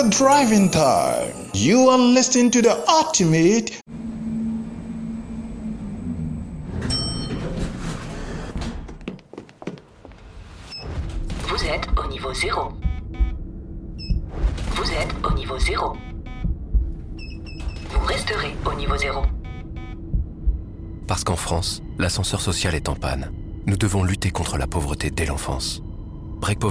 Driving time. You are listening to the ultimate. Vous êtes au niveau 0. Vous êtes au niveau 0. Vous resterez au niveau 0. Parce qu'en France, l'ascenseur social est en panne. Nous devons lutter contre la pauvreté dès l'enfance. Break